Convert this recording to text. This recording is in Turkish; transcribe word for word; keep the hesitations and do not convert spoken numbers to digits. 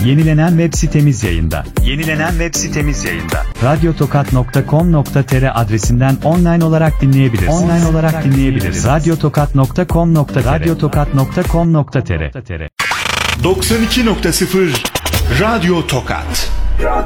Yenilenen web sitemiz yayında. Yenilenen web sitemiz yayında. radyotokat nokta com nokta tr adresinden online olarak dinleyebilirsiniz. Online olarak dinleyebilirsiniz. radyotokat nokta com nokta tr radyotokat nokta com nokta tr doksan iki nokta sıfır Radyo Tokat.